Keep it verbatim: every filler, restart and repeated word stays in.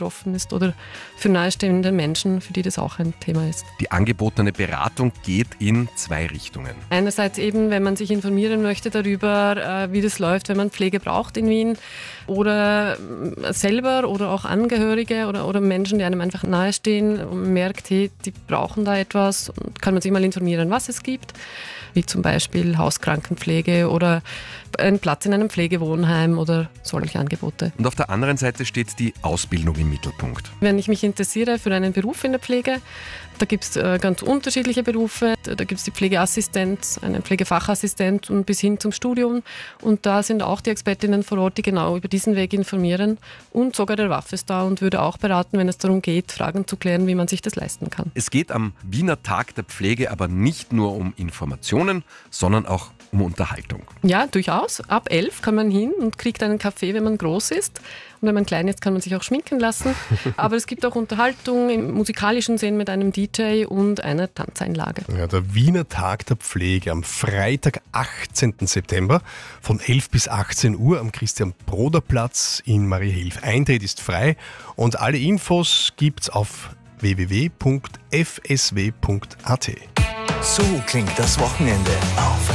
betroffen ist oder für nahestehende Menschen, für die das auch ein Thema ist. Die angebotene Beratung geht in zwei Richtungen. Einerseits eben, wenn man sich informieren möchte darüber, wie das läuft, wenn man Pflege braucht in Wien oder selber oder auch Angehörige oder, oder Menschen, die einem einfach nahestehen und merkt, hey, die brauchen da etwas, und kann man sich mal informieren, was es gibt, wie zum Beispiel Hauskrankenpflege oder ein Platz in einem Pflegewohnheim oder solche Angebote. Und auf der anderen Seite steht die Ausbildung im Mittelpunkt. Wenn ich mich interessiere für einen Beruf in der Pflege, da gibt es äh, ganz unterschiedliche Berufe. Da gibt es die Pflegeassistenz, einen Pflegefachassistent und bis hin zum Studium. Und da sind auch die Expertinnen vor Ort, die genau über diesen Weg informieren. Und sogar der W A F ist da und würde auch beraten, wenn es darum geht, Fragen zu klären, wie man sich das leisten kann. Es geht am Wiener Tag der Pflege aber nicht nur um Informationen, sondern auch um Unterhaltung. Ja, durchaus. Ab elf kann man hin und kriegt einen Kaffee, wenn man groß ist. Und wenn man klein ist, kann man sich auch schminken lassen. Aber es gibt auch Unterhaltung im musikalischen Sinn mit einem D J und einer Tanzeinlage. Ja, der Wiener Tag der Pflege am Freitag, achtzehnten September von elf bis achtzehn Uhr am Christian-Broder-Platz in Mariahilf. Eintritt ist frei und alle Infos gibt's auf w w w punkt f s w punkt a t. So klingt das Wochenende auf